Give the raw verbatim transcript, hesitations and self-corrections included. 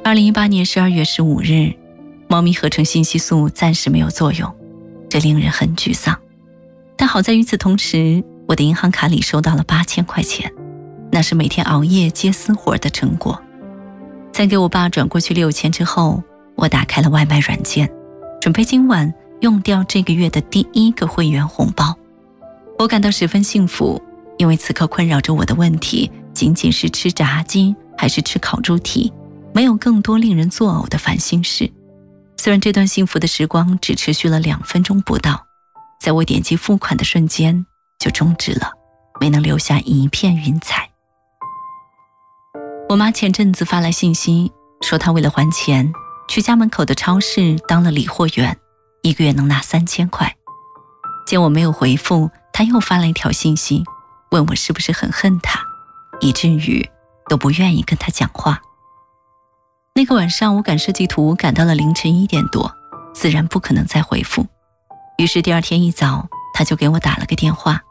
二零一八年十二月十五日，猫咪合成信息素暂时没有作用，这令人很沮丧。但好在与此同时，我的银行卡里收到了八千块钱，那是每天熬夜接私活的成果。在给我爸转过去六千之后，我打开了外卖软件，准备今晚用掉这个月的第一个会员红包。我感到十分幸福，因为此刻困扰着我的问题仅仅是吃炸鸡还是吃烤猪蹄，没有更多令人作呕的烦心事。虽然这段幸福的时光只持续了两分钟不到，在我点击付款的瞬间就终止了，没能留下一片云彩。我妈前阵子发来信息，说她为了还钱，去家门口的超市当了理货员，一个月能拿三千块。见我没有回复，她又发了一条信息，问我是不是很恨她，以至于都不愿意跟她讲话。那个晚上我赶设计图赶到了凌晨一点多，自然不可能再回复。于是第二天一早，她就给我打了个电话，